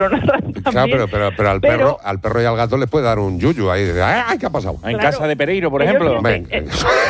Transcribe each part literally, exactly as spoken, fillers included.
Claro, pero, pero, pero, al, pero perro, al perro y al gato les puede dar un yuyu ahí. De, ¡ay, qué ha pasado! En Claro. casa de Pereiro, por ejemplo. Ven. Eh,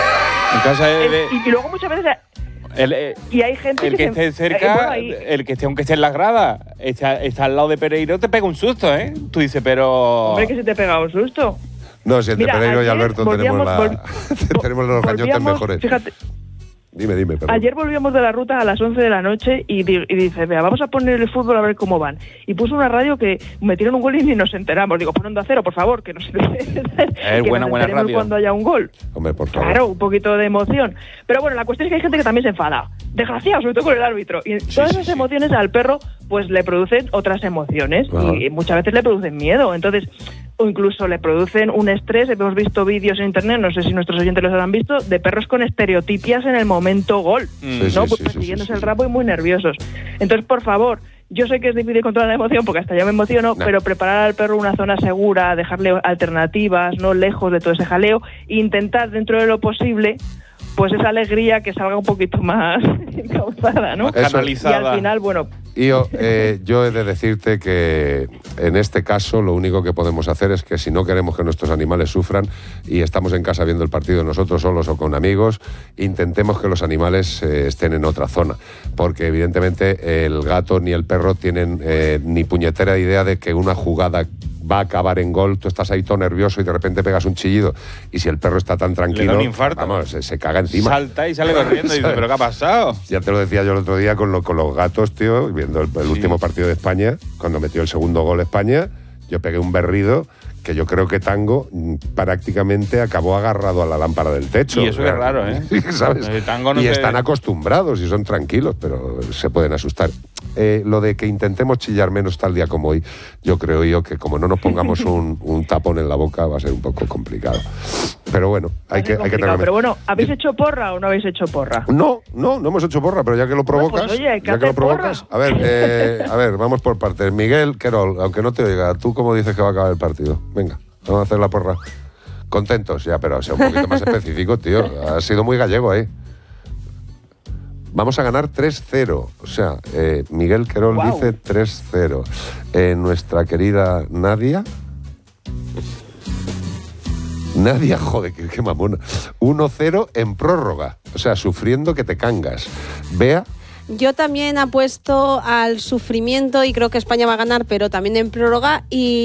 En casa de... de- y, y luego muchas veces... el, eh, Y hay gente el que se- esté eh, cerca, bueno, ahí- el que esté, aunque esté en las gradas, está, está al lado de Pereiro, te pega un susto, ¿eh? Tú dices, pero... Hombre, que se te pega un susto. No, si entre Mira, Pereiro y ayer Alberto tenemos, volvíamos- la, vol- tenemos los cañotes volvíamos- mejores. Fíjate, Dime, dime, perdón. ayer volvíamos de la ruta a las once de la noche y, di- y dice, vea, vamos a poner el fútbol a ver cómo van. Y puso una radio que metieron un gol y ni nos enteramos. Digo, pon Onda Cero, por favor, que nos, que buena, nos buena enteremos radio. cuando haya un gol. Hombre, por favor. Claro, un poquito de emoción. Pero bueno, la cuestión es que hay gente que también se enfada. Desgraciado, sobre todo con el árbitro. Y Sí, todas sí, esas sí. emociones al perro, pues le producen otras emociones. Ajá. Y muchas veces le producen miedo. Entonces, o incluso le producen un estrés. Hemos visto vídeos en internet, no sé si nuestros oyentes los habrán visto, de perros con estereotipias en el momento gol. Sí, ¿no? sí, Pues sí, sí, persiguiéndose sí, sí. el rabo y muy nerviosos. Entonces, por favor, yo sé que es difícil controlar la emoción porque hasta yo me emociono, No. pero preparar al perro una zona segura, dejarle alternativas, no lejos de todo ese jaleo, e intentar dentro de lo posible, pues esa alegría que salga un poquito más encauzada, ¿no? Más Eso- Y canalizada. al final, bueno, Y yo, eh, yo he de decirte que en este caso lo único que podemos hacer es que si no queremos que nuestros animales sufran y estamos en casa viendo el partido nosotros solos o con amigos, intentemos que los animales eh, estén en otra zona. Porque evidentemente el gato ni el perro tienen eh, ni puñetera idea de que una jugada va a acabar en gol, tú estás ahí todo nervioso y de repente pegas un chillido. Y si el perro está tan tranquilo, un infarto. vamos, se, se caga encima. Salta y sale corriendo y dice, ¿pero qué ha pasado? Ya te lo decía yo el otro día con, lo- con los gatos, tío, viendo el, el Sí. último partido de España, cuando metió el segundo gol España, yo pegué un berrido que yo creo que Tango mm, prácticamente acabó agarrado a la lámpara del techo. Y eso es raro, ¿eh? ¿Sabes? El Tango no y se- están acostumbrados y son tranquilos, pero se pueden asustar. Eh, lo de que intentemos chillar menos tal día como hoy, yo creo yo que como no nos pongamos un, un tapón en la boca va a ser un poco complicado. Pero bueno, hay que, hay que complicado. tener... Pero bueno, ¿habéis hecho porra o no habéis hecho porra? No, no, no hemos hecho porra, pero ya que lo provocas, pues oye, hay que ya que lo hacer provocas, porra. a ver, eh, a ver, vamos por partes. Miguel Querol, aunque no te oiga, ¿tú cómo dices que va a acabar el partido? Venga, vamos a hacer la porra. Contentos, ya, pero sea un poquito más específico, tío. Ha sido muy gallego ahí. Vamos a ganar tres cero. O sea, eh, Miguel Querol Guau. dice tres cero. Eh, nuestra querida Nadia. Nadia, joder, qué, qué mamona. uno cero en prórroga. O sea, sufriendo que te cangas. Bea, Yo también apuesto al sufrimiento y creo que España va a ganar, pero también en prórroga.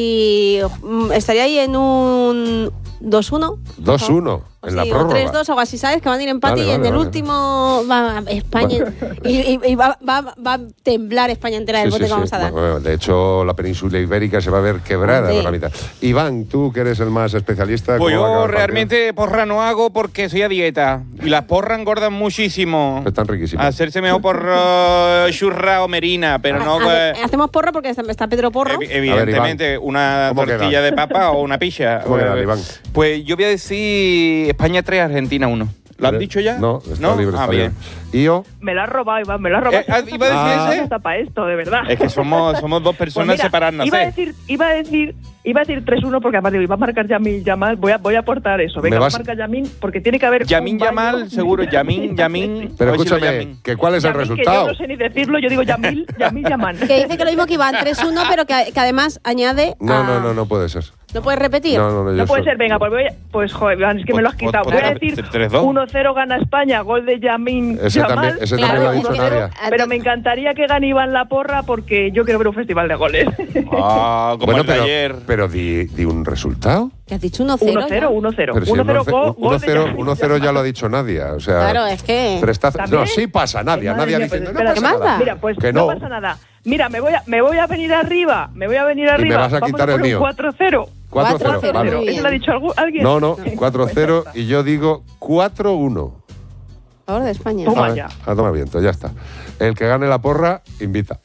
Y mm, estaría ahí en un dos uno. dos uno en la Sí, o prórroga. tres dos o algo así, ¿sabes? Que van a ir empate Vale, y en vale, el vale. último va España y, y- y va, va- va a temblar España entera del Sí, bote sí, que vamos sí. a dar. Bueno, de hecho, la península ibérica se va a ver quebrada Hombre. por la mitad. Iván, tú que eres el más especialista. Pues ¿cómo va a yo acabar el realmente porra no hago porque soy a dieta. Y las porras engordan muchísimo. partido? Están riquísimas. Hacerse mejor por uh, churra o merina, pero no... Ha- eh, Hacemos porra porque está, está Pedro Porro. evi- evidentemente, una ¿Cómo tortilla quedan? de papa o una pilla. ¿Cómo quedan, Iván? Pues yo voy a decir España tres, Argentina uno. ¿Lo has dicho ya? No, está libre. Ah, está bien. libre. ¿Y yo? Me la has robado, Iván, me la has robado. Eh, ah, ¿iba a decir Ah. ese? Está para esto, de verdad. Es que somos, somos dos Pues personas mira, separadas, iba a ¿eh? decir, iba a decir, iba a decir tres uno porque además digo, iba a marcar Yamin Yamal, voy a, voy a aportar eso. Venga, ¿Me vas- marca Yamin porque tiene que haber Yamin un baño. Yamal, seguro, Yamin, Yamin. Pero a ver si lo escúchame, Yamin. que ¿cuál es el Yamin, que resultado? yo no sé ni decirlo, yo digo Yamil, Yamil Yaman. Que dice que lo mismo que Iván, tres uno, pero que, que además añade. No, a- no, no, no puede ser. ¿No puedes repetir? No, no, no, yo No puede soy- ser, venga, pues voy a, pues joder, Iván, es que me lo has Pues- quitado. pues- Voy a pues- decir tres dos. uno cero gana España, gol de Yamin Ese Yamal. también, ese Claro, también lo ha es dicho que- Nadia. Pero me encantaría que gane Iván la porra porque yo quiero ver un festival de goles. Ah, como Bueno, el de pero, ayer. pero di, di un resultado. ¿Que has dicho uno cero? uno cero, uno cero. Pero si uno el cero, uno ce- go- uno gol de cero Yamin uno cero ya Yamal. lo ha dicho Nadia. O sea, Claro, es que. presta- ¿También? no, sí pasa, Nadia. Madre Nadia mía, pues diciendo, no espera, pasa ¿qué más nada. da? Mira, pues Que no. no. pasa nada. Mira, me voy a, me voy a venir arriba. Me voy a venir arriba. Y me vas a Vamos quitar el poner un mío. cuatro cero. cuatro cero, cuatro cero, vale. muy bien. ¿Eso lo ha dicho algu- alguien? No, no, Venga, cuatro pues cero ya está. y yo digo cuatro uno. Ahora de España. Toma A, ya. a tomar viento, ya está. El que gane la porra, invita.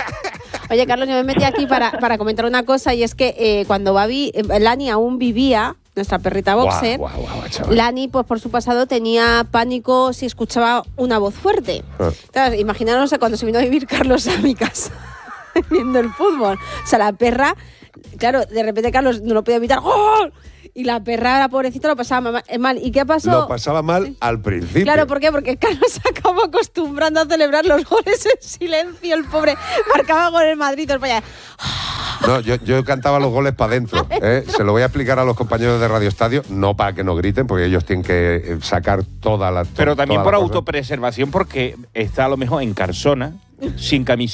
Oye, Carlos, yo me metí aquí para, para comentar una cosa y es que eh, cuando Babi, eh, Lani aún vivía, nuestra perrita boxer, Guau, guau, guau, chaval. Lani, pues por su pasado tenía pánico si escuchaba una voz fuerte. Ah. Entonces, imaginaros cuando se vino a vivir Carlos a mi casa. viendo el fútbol. O sea, la perra, claro, de repente Carlos no lo podía evitar. ¡Gol! Y la perra, la pobrecita, lo pasaba ma- mal. ¿Y qué pasó? Lo pasaba mal al principio. Claro, ¿por qué? Porque Carlos se acabó acostumbrando a celebrar los goles en silencio. El pobre marcaba gol en Madrid. Todo el España. No, yo, yo cantaba los goles para adentro. ¿eh? Se lo voy a explicar a los compañeros de Radio Estadio, no para que no griten, porque ellos tienen que sacar toda la. Pero también toda por la cosa. autopreservación, porque está a lo mejor en Carsona, sin camiseta.